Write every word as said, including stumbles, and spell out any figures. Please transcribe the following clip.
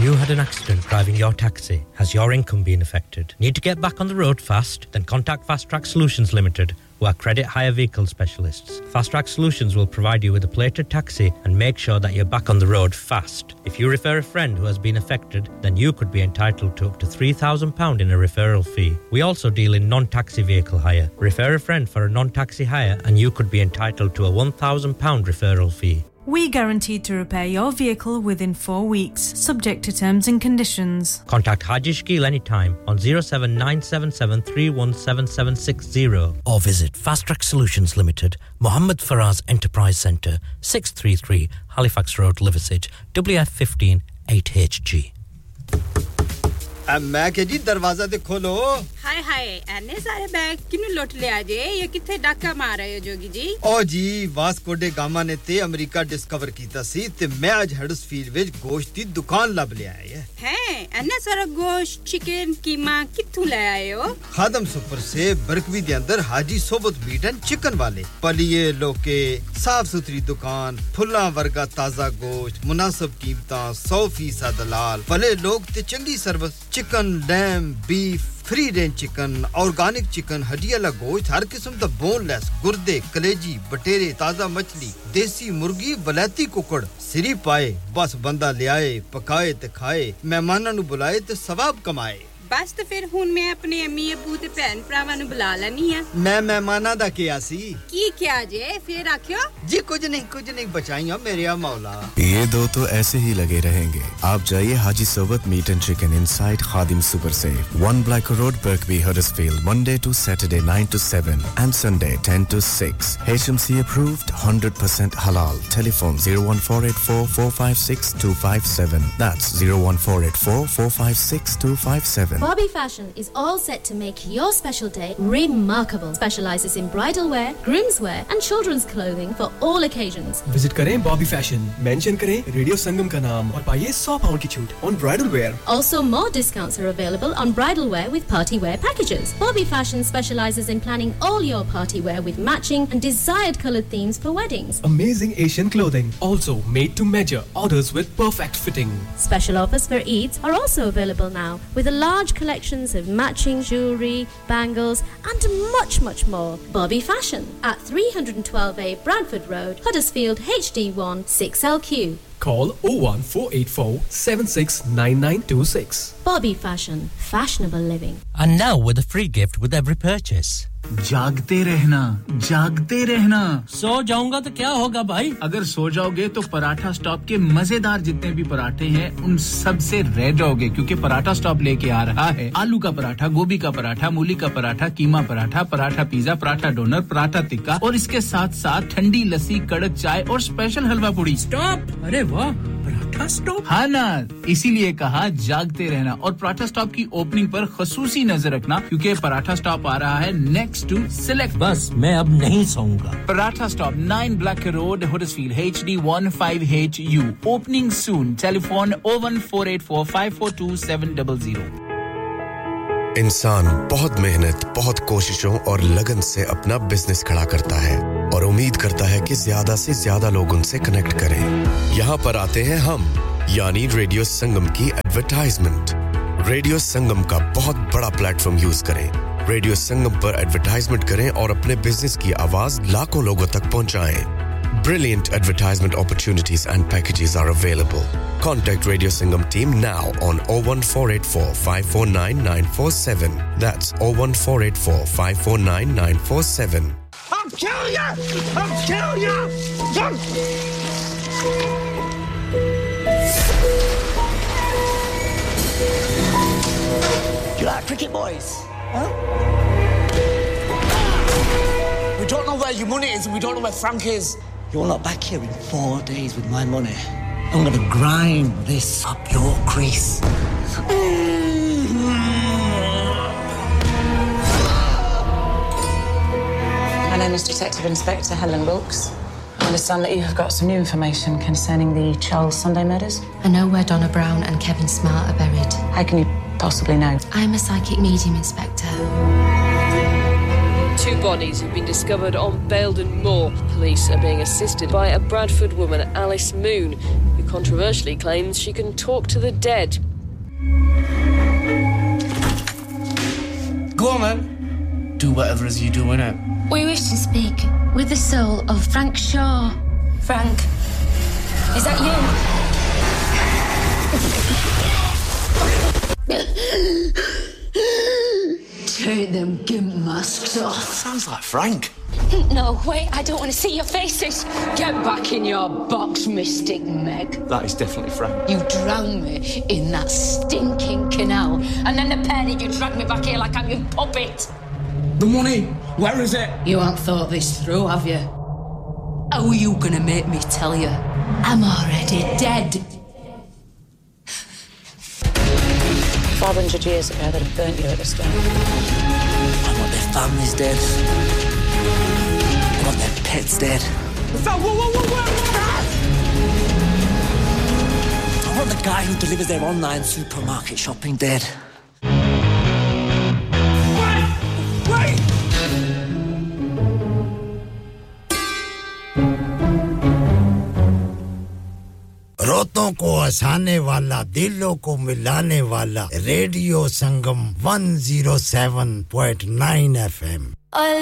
you had an accident driving your taxi? Has your income been affected? Need to get back on the road fast? Then contact Fast Track Solutions Limited, who are credit hire vehicle specialists. Fast Track Solutions will provide you with a plated taxi and make sure that you're back on the road fast. If you refer a friend who has been affected, then you could be entitled to up to three thousand pounds in a referral fee. We also deal in non-taxi vehicle hire. Refer a friend for a non-taxi hire and you could be entitled to a one thousand pounds referral fee. We guaranteed to repair your vehicle within four weeks, subject to terms and conditions. Contact Haji Shkil anytime on zero seven nine seven seven three one seven seven six zero or visit Fast Track Solutions Limited, Mohammed Faraz Enterprise Centre, six thirty-three Halifax Road, Liversedge, W F one five eight H G. अब मैं के जी दरवाजा दे खोलो हाय हाय एने सारे bag किनु लुट ले आजे ये किथे डाका मार रहे हो जोगी जी ओ जी वास्को डे गामा ने ते अमेरिका डिस्कवर कीता सी ते मैं आज हडर्सफील्ड विच गोश्त दी दुकान लब ले आया है हैं एने सारा गोश्त चिकन कीमा किथु ले आए हो खादम सुपर से बरकवी दे अंदर हाजी सोबत मीट एंड चिकन वाले पलिए लोके साफ सुथरी दुकान फुल्ला वर्गा ताजा गोश्त मुनासिब कीमतां सौ फीसद दलाल भले लोग ते चंगी service chicken lamb beef free range chicken organic chicken हड्डियाला गोश्त हर किस्म दा boneless गुर्दे कलेजी बटेरे ताजा मछली देसी मुर्गी वलैती कुकड़ सिरी पाए बस बंदा ले आए पकाए ते खाए मेहमानां नु बुलाए ते सवाब कमाए बस तो फिर हुन मैं अपने अम्मी अब्बू ते भैन भरावां नु बुला लेनी है मैं मेहमानां दा किया सी की क्या जे फिर आखियो जी कुछ नहीं कुछ नहीं बचाइयो मेरे आ मौला ये दो तो ऐसे ही लगे रहेंगे आप जाइए हाजी सोबत meet and chicken inside Khadim super से one Black Road Birkby Huddersfield Monday to Saturday nine to seven and Sunday ten to six H M C approved one hundred percent halal telephone zero one four eight four four five six two five seven that's zero one four eight four four five six two five seven Bobby Fashion is all set to make your special day remarkable. Specializes in bridal wear, groom's wear and children's clothing for all occasions. Visit करें Bobby Fashion, mention करें Radio Sangam का नाम और पाइए one hundred pounds की छूट on bridal wear. Also more discounts are available on bridal wear with party wear packages. Bobby Fashion specializes in planning all your party wear with matching and desired colored themes for weddings. Amazing Asian clothing, also made to measure, orders with perfect fitting. Special offers for Eids are also available now with a large collections of matching jewellery, bangles and much much more. Bobby Fashion at three twelve A Bradford Road, Huddersfield H D one six L Q. Call oh one four eight four seven six nine nine two six. Bobby Fashion, fashionable living. And now with a free gift with every purchase. जागते रहना जागते रहना सो जाऊंगा तो क्या होगा भाई अगर सो जाओगे तो पराठा स्टॉप के मजेदार जितने भी पराठे हैं उन सब से रह जाओगे क्योंकि पराठा स्टॉप लेके आ रहा है आलू का पराठा गोभी का पराठा मूली का पराठा कीमा पराठा पराठा पिज्जा पराठा डोनर पराठा टिक्का और इसके साथ-साथ ठंडी लस्सी कड़क चाय और स्पेशल हलवा पूड़ी स्टॉप अरे वाह पराठा स्टॉप हाँ ना इसीलिए कहा जागते रहना और पराठा स्टॉप की ओपनिंग पर खसूसी नजर रखना क्योंकि पराठा स्टॉप आ रहा है नेक्स्ट टू सिलेक्ट बस मैं अब नहीं सोऊंगा paratha stop nine Black Road Huddersfield H D one five H U opening soon telephone oh one four eight four five four two seven zero zero इंसान बहुत मेहनत बहुत कोशिशों और लगन से अपना बिजनेस खड़ा करता है और उम्मीद करता है कि ज्यादा से ज्यादा लोग उनसे कनेक्ट करें यहाँ पर आते हैं हम यानी रेडियो संगम की एडवर्टाइजमेंट रेडियो संगम का बहुत बड़ा प्लेटफॉर्म यूज करें रेडियो संगम पर एडवर्टाइजमेंट करें और अपने बिजनेस की आवाज लाखों लोगों तक पहुंचाएं Brilliant advertisement opportunities and packages are available. Contact Radio Sangam team now on oh one four eight four five four nine nine four seven. That's oh one four eight four five four nine nine four seven. I'll kill you! I'll kill you! You like cricket, boys? Huh? We don't know where your money is and we don't know where Frank is. You're not back here in four days with my money. I'm going to grind this up your crease. My name is Detective Inspector Helen Wilkes. I understand that you have got some new information concerning the Charles Sunday murders. I know where Donna Brown and Kevin Smart are buried. How can you possibly know? I'm a psychic medium, Inspector. Two bodies have been discovered on Baildon Moor. Police are being assisted by a Bradford woman, Alice Moon, who controversially claims she can talk to the dead. Go on, then. Do whatever it is you do, innit? We wish to speak with the soul of Frank Shaw. Frank, is that you? Take them gimp masks off. Sounds like Frank. No, wait, I don't want to see your faces. Get back in your box, Mystic Meg. That is definitely Frank. You drowned me in that stinking canal, and then the pair that you dragged me back here like I'm your puppet. The money, where is it? You haven't thought this through, have you? How are you gonna make me tell you? I'm already dead. five hundred years ago, they'd have burnt you at the stake. I want their families dead. I want their pets dead. Whoa, whoa, whoa, whoa, whoa. I want the guy who delivers their online supermarket shopping dead. Wait! Wait! रोतों को हंसाने वाला दिलों को मिलाने वाला radio संगम one oh seven point nine F M